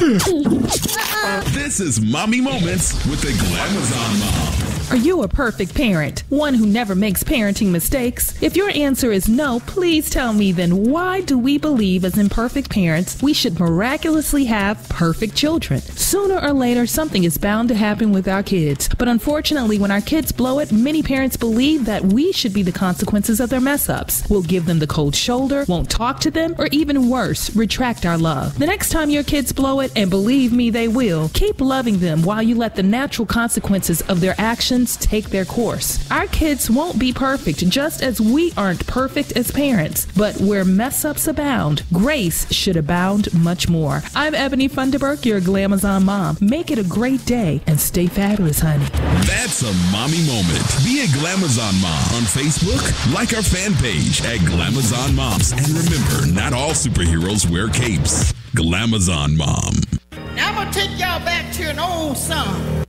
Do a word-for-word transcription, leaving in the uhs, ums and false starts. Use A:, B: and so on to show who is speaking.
A: This is Mommy Moments with the Glamazon Mom.
B: Are you a perfect parent? One who never makes parenting mistakes? If your answer is no, please tell me then why do we believe as imperfect parents we should miraculously have perfect children? Sooner or later, something is bound to happen with our kids. But unfortunately, when our kids blow it, many parents believe that we should be the consequences of their mess-ups. We'll give them the cold shoulder, won't talk to them, or even worse, retract our love. The next time your kids blow it, and believe me, they will, keep loving them while you let the natural consequences of their actions take their course. Our kids won't be perfect, just as we aren't perfect as parents. But where mess-ups abound, grace should abound much more. I'm Ebony Funderburk, your Glamazon mom. Make it a great day and stay fabulous, honey.
A: That's a mommy moment. Be a Glamazon mom on Facebook. Like our fan page at Glamazon Moms. And remember, not all superheroes wear capes. Glamazon Mom.
C: Now I'm going to take y'all back to an old song.